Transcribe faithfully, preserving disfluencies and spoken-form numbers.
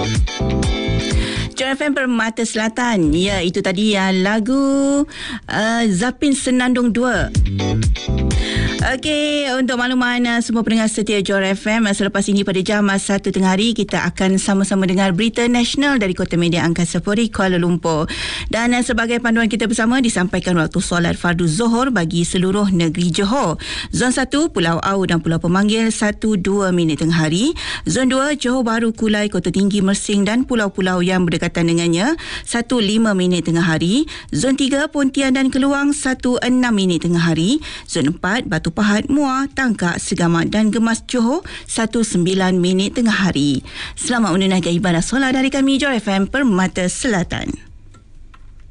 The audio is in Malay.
Johor F M Permata Selatan. Ya, itu tadi ya lagu uh, Zapin Senandung dua. Okey, untuk makluman uh, semua pendengar setia Johor F M, uh, selepas ini pada jam uh, satu tengah hari kita akan sama-sama dengar berita nasional dari Kota Media Angkasa Puri Kuala Lumpur. Dan uh, sebagai panduan kita bersama disampaikan waktu solat fardu Zohor bagi seluruh negeri Johor. Zon satu Pulau Au dan Pulau Pemanggil satu dua minit tengah hari. Zon dua Johor Bahru, Kulai, Kota Tinggi, Mersing dan pulau-pulau yang berdekatan dengannya satu lima minit tengah hari. Zon tiga Pontian dan Keluang satu enam minit tengah hari. Zon empat Batu Pahat, Muar, Tangkak, Segamat dan Gemas Johor satu sembilan minit tengah hari. Selamat menunaikan ibadah solat dari kami Johor F M Permata Selatan.